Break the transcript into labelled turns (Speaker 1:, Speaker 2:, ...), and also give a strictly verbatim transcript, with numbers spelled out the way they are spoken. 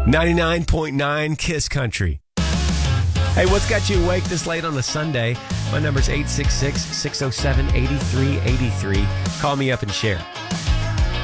Speaker 1: ninety-nine point nine Kiss Country. Hey, what's got you awake this late on a Sunday? My number's eight six six, six oh seven, eight three eight three. Call me up and share.